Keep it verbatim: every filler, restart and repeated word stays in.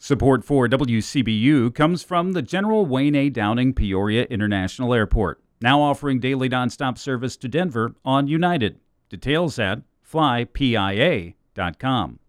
Support for W C B U comes from the General Wayne A. Downing Peoria International Airport, now offering daily nonstop service to Denver on United. Details at fly P I A dot com.